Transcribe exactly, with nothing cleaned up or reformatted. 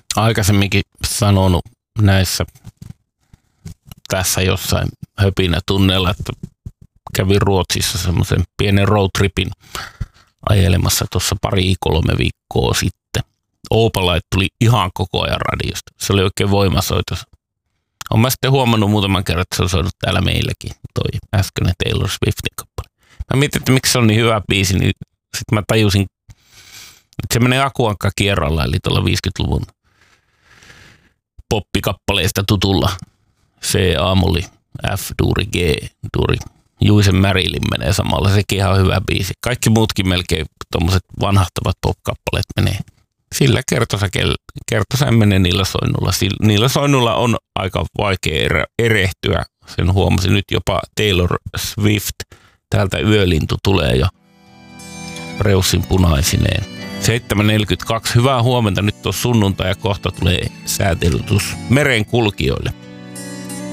aikaisemminkin sanonut näissä tässä jossain höpinätunneilla, että kävin Ruotsissa semmoisen pienen roadtripin ajelemassa tuossa pari kolme viikkoa sitten. Opalait tuli ihan koko ajan radiosta. Se oli oikein voimasoitos. Olen mä sitten huomannut muutaman kerran, että se on soinut täällä meilläkin, toi äskeinen Taylor Swiftin kappale. Mä mietin, että miksi se on niin hyvä biisi, niin sitten mä tajusin, että se menee Akuankka kierrolla, eli tuolla viisikymmentäluvun poppikappaleista tutulla C-aamulli, F-duuri, G-duuri. Juisen Marilyn menee samalla, sekin ihan hyvä biisi. Kaikki muutkin melkein tommoset vanhahtavat pop-kappaleet menee. Sillä kertosäin menee niillä soinnulla. Niillä soinnulla on aika vaikea erehtyä. Sen huomasin nyt jopa Taylor Swift. Täältä yölintu tulee jo reussin punaisineen. seitsemän neljäkymmentäkaksi. Hyvää huomenta. Nyt on sunnuntai ja kohta tulee säätelytus merenkulkijoille.